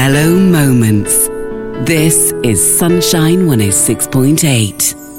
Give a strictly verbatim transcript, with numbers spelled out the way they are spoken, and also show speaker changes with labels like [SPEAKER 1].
[SPEAKER 1] mellow moments. This is Sunshine one oh six point eight.